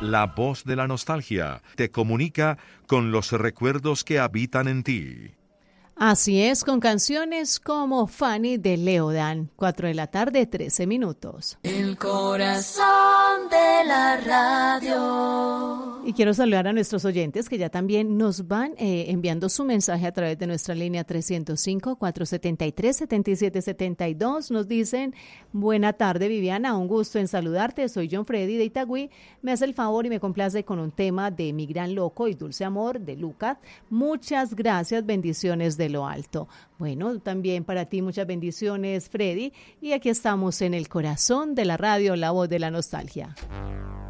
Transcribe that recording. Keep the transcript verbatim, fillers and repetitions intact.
La voz de la nostalgia te comunica con los recuerdos que habitan en ti. Así es, con canciones como Fanny de Leodan, cuatro de la tarde, trece minutos. El corazón de la radio. Y quiero saludar a nuestros oyentes que ya también nos van eh, enviando su mensaje a través de nuestra línea trescientos cinco, cuatrocientos setenta y tres, setenta y siete setenta y dos. Nos dicen, buena tarde Viviana, un gusto en saludarte, soy John Freddy de Itagüí. Me hace el favor y me complace con un tema de Mi Gran Loco y Dulce Amor de Lucas. Muchas gracias, bendiciones de lo alto. Bueno, también para ti muchas bendiciones, Freddy. Y aquí estamos en el corazón de la radio, la voz de la nostalgia.